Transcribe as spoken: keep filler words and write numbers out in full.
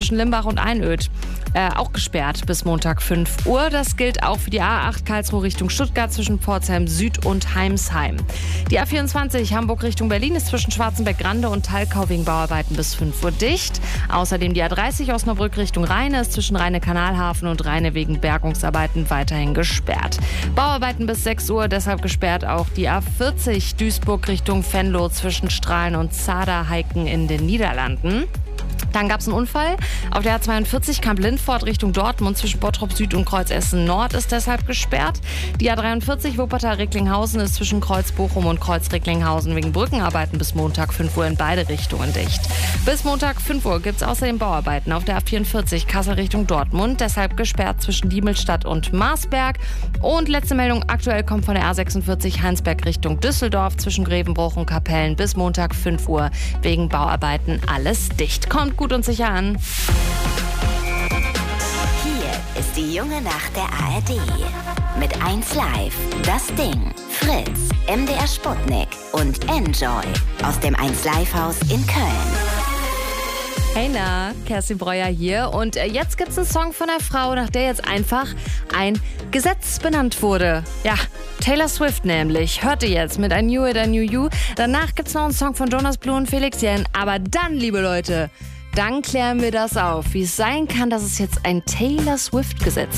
zwischen Limbach und Einöd. Äh, auch gesperrt bis Montag fünf Uhr. Das gilt auch für die A acht Karlsruhe Richtung Stuttgart zwischen Pforzheim Süd und Heimsheim. Die A vierundzwanzig Hamburg Richtung Berlin ist zwischen Schwarzenberg-Grande und Thalkau wegen Bauarbeiten bis fünf Uhr dicht. Außerdem die A dreißig Osnabrück Richtung Rheine ist zwischen Rheine-Kanalhafen und Rheine wegen Bergungsarbeiten weiterhin gesperrt. Bauarbeiten bis sechs Uhr, deshalb gesperrt auch die A vierzig Duisburg Richtung Venlo zwischen Strahlen und Zaderheiken in den Niederlanden. Dann gab es einen Unfall. Auf der A zweiundvierzig Kamp-Lindfort Richtung Dortmund zwischen Bottrop Süd und Kreuz Essen Nord ist deshalb gesperrt. Die A dreiundvierzig Wuppertal-Recklinghausen ist zwischen Kreuz Bochum und Kreuz Recklinghausen wegen Brückenarbeiten bis Montag fünf Uhr in beide Richtungen dicht. Bis Montag fünf Uhr gibt es außerdem Bauarbeiten auf der A vierundvierzig Kassel Richtung Dortmund, deshalb gesperrt zwischen Diemelstadt und Marsberg. Und letzte Meldung, aktuell kommt von der A sechsundvierzig Heinsberg Richtung Düsseldorf zwischen Grevenbruch und Kapellen bis Montag fünf Uhr wegen Bauarbeiten alles dicht. Kommt gut und sicher an. Hier ist die junge Nacht der A R D. Mit eins Live, das Ding, Fritz, M D R Sputnik und Enjoy aus dem eins Live Haus in Köln. Hey na, Kerstin Breuer hier und jetzt gibt's einen Song von einer Frau, nach der jetzt einfach ein Gesetz benannt wurde. Ja, Taylor Swift nämlich. Hört ihr jetzt mit I Knew It, I Knew You. Danach gibt's noch einen Song von Jonas Blue und Felix Jähn. Aber dann, liebe Leute, dann klären wir das auf, wie es sein kann, dass es jetzt ein Taylor Swift-Gesetz